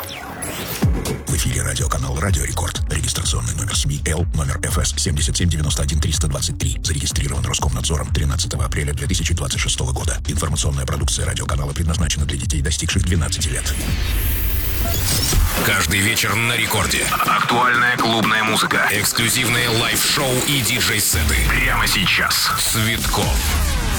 В эфире радиоканал «Радио Рекорд». Регистрационный номер СМИ Л, номер ФС 7791-323. Зарегистрирован Роскомнадзором 13 апреля 2026 года. Информационная продукция радиоканала предназначена для детей, достигших 12 лет. Каждый вечер на Рекорде. Актуальная клубная музыка, эксклюзивные лайв-шоу и диджей-сеты. Прямо сейчас. Цветков.